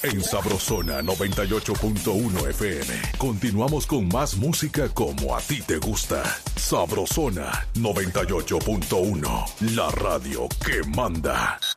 En Sabrosona 98.1 FM. Continuamos con más música como a ti te gusta. Sabrosona 98.1. La radio que manda.